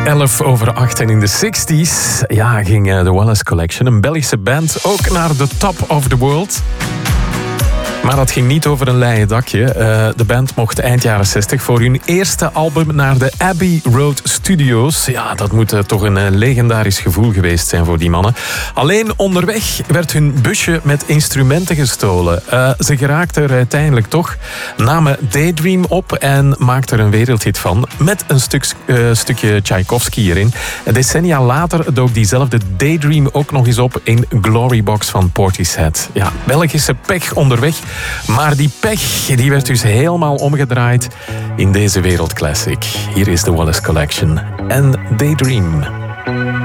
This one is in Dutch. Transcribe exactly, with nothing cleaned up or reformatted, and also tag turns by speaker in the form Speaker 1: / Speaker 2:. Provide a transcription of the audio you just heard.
Speaker 1: elf over acht en in de zestig's ja, ging de Wallace Collection, een Belgische band, ook naar de top of the world. Maar dat ging niet over een leien dakje. Uh, de band mocht eind jaren zestig voor hun eerste album naar de Abbey Road Studios. Ja, dat moet uh, toch een uh, legendarisch gevoel geweest zijn voor die mannen. Alleen onderweg werd hun busje met instrumenten gestolen. Uh, ze geraakten er uiteindelijk toch, namen Daydream op en maakten er een wereldhit van. Met een stuk, uh, stukje Tchaikovsky erin. Decennia later dook diezelfde Daydream ook nog eens op in Glorybox van Portishead. Ja, Belgische pech onderweg. Maar die pech die werd dus helemaal omgedraaid in deze wereldclassic. Hier is de Wallace Collection en Daydream.